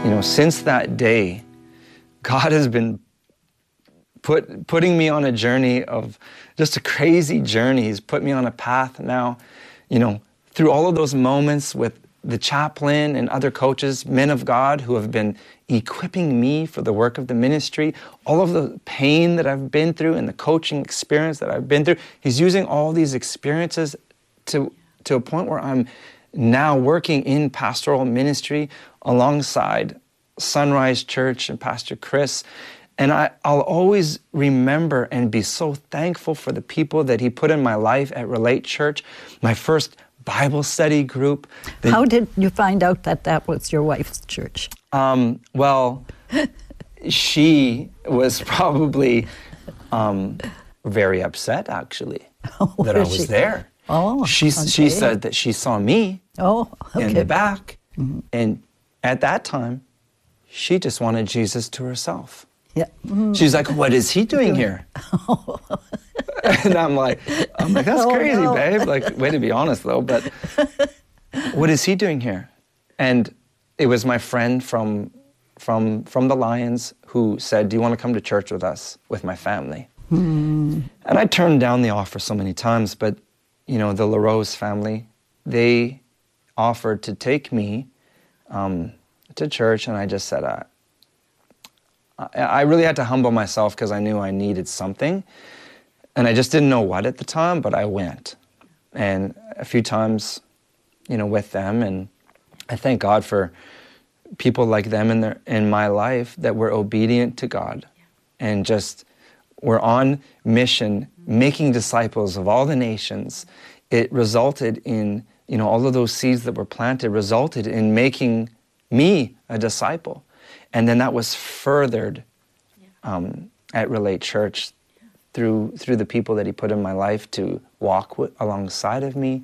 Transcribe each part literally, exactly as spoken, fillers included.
You know, since that day, God has been put, putting me on a journey of just a crazy journey. He's put me on a path now, you know, through all of those moments with the chaplain and other coaches, men of God who have been equipping me for the work of the ministry, all of the pain that I've been through and the coaching experience that I've been through. He's using all these experiences to, to a point where I'm now working in pastoral ministry alongside Sunrise Church and Pastor Chris. And I, I'll always remember and be so thankful for the people that he put in my life at Relate Church, my first Bible study group. How did you find out that that was your wife's church? Um, well, she was probably um, very upset, actually, oh, that I was she? there. Oh, she, okay. she said that she saw me oh, okay. in the back. Mm-hmm. And at that time, she just wanted Jesus to herself. Yeah. Mm-hmm. She's like, what is he doing here? And I'm like, I'm like, that's Oh, crazy, no. babe. Like, way to be honest, though. But what is he doing here? And it was my friend from from from the Lions who said, do you want to come to church with us, with my family? Hmm. And I turned down the offer so many times, but, you know, the LaRose family, they offered to take me um, to church, and I just said, uh, I, I really had to humble myself because I knew I needed something. And I just didn't know what at the time, but I went. And a few times, you know, with them. And I thank God for people like them in their in my life that were obedient to God and just were on mission, making disciples of all the nations. It resulted in, you know, all of those seeds that were planted resulted in making me a disciple. And then that was furthered um, at Relate Church through through the people that he put in my life to walk with, alongside of me,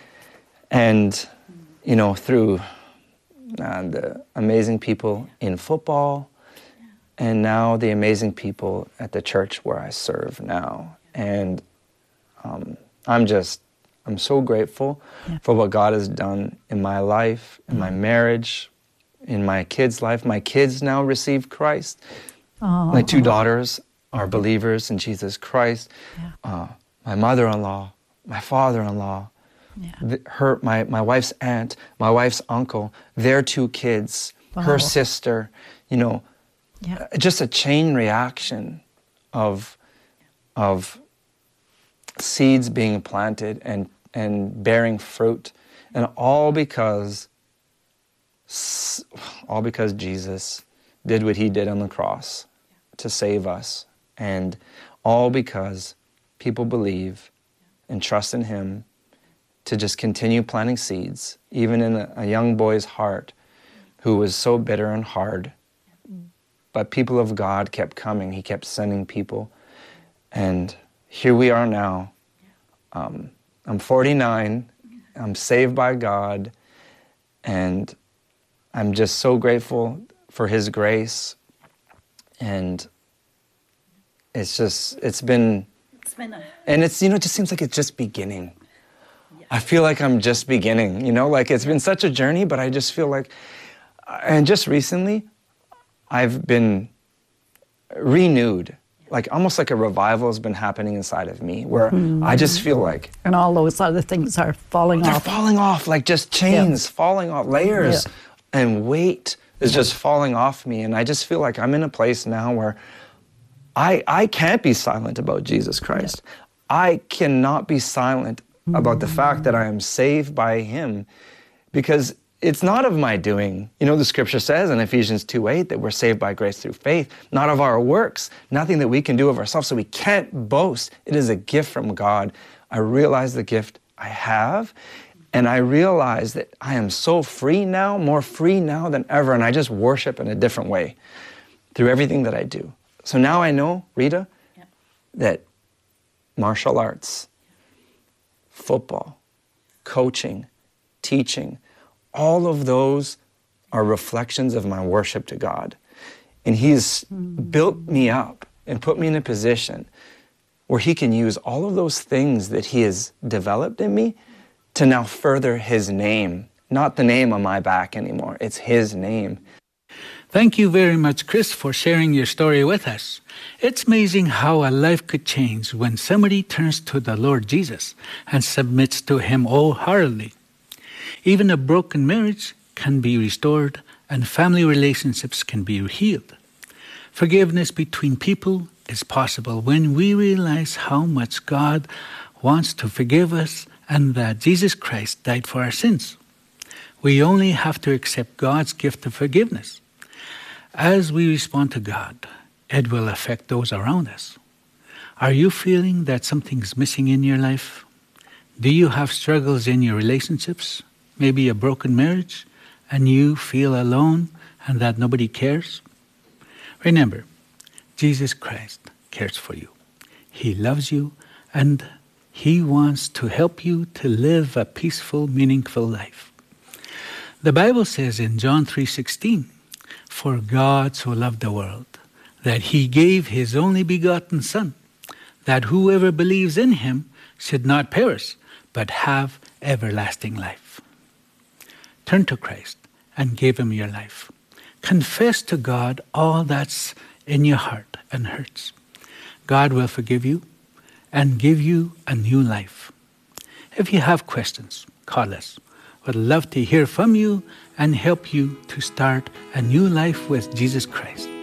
and you know, through uh, the amazing people in football, and now the amazing people at the church where I serve now. And um, I'm just I'm so grateful yeah. for what God has done in my life, in my marriage, in my kids' life. My kids now receive Christ. Oh. My two daughters are believers in Jesus Christ. Yeah. Uh, my mother-in-law, my father-in-law, Yeah. th- her, my, my wife's aunt, my wife's uncle, their two kids, Wow. her sister, you know, Yeah. uh, just a chain reaction of, of seeds being planted and, and bearing fruit, and all because, all because Jesus did what he did on the cross to save us. And all because people believe and trust in him to just continue planting seeds, even in a, a young boy's heart who was so bitter and hard. But people of God kept coming. He kept sending people. And here we are now. Um, I'm forty-nine. I'm saved by God. And I'm just so grateful for his grace. And it's just, it's been, It's been a... and it's, you know, it just seems like it's just beginning. Yeah. I feel like I'm just beginning, you know, like it's been such a journey, but I just feel like, and just recently, I've been renewed, like almost like a revival has been happening inside of me, where mm. I just feel like... And all those other things are falling they're off. They're falling off, like just chains yeah. falling off, layers yeah. and weight is just falling off me. And I just feel like I'm in a place now where I, I can't be silent about Jesus Christ. Yeah. I cannot be silent mm-hmm. about the fact that I am saved by him, because it's not of my doing. You know, the scripture says in Ephesians two eight that we're saved by grace through faith, not of our works, nothing that we can do of ourselves, so we can't boast. It is a gift from God. I realize the gift I have, and I realize that I am so free now, more free now than ever, and I just worship in a different way through everything that I do. So now I know, Rita, yeah. that martial arts, football, coaching, teaching, all of those are reflections of my worship to God. And he's mm-hmm. built me up and put me in a position where he can use all of those things that he has developed in me to now further his name. Not the name on my back anymore, it's his name. Thank you very much, Chris, for sharing your story with us. It's amazing how a life could change when somebody turns to the Lord Jesus and submits to Him wholeheartedly. Even a broken marriage can be restored and family relationships can be healed. Forgiveness between people is possible when we realize how much God wants to forgive us and that Jesus Christ died for our sins. We only have to accept God's gift of forgiveness. As we respond to God, it will affect those around us. Are you feeling that something's missing in your life? Do you have struggles in your relationships? Maybe a broken marriage, and you feel alone and that nobody cares? Remember, Jesus Christ cares for you. He loves you, and He wants to help you to live a peaceful, meaningful life. The Bible says in John three sixteen, "For God so loved the world, that He gave His only begotten Son, that whoever believes in Him should not perish, but have everlasting life." Turn to Christ and give Him your life. Confess to God all that's in your heart and hurts. God will forgive you and give you a new life. If you have questions, call us. We'd love to hear from you and help you to start a new life with Jesus Christ.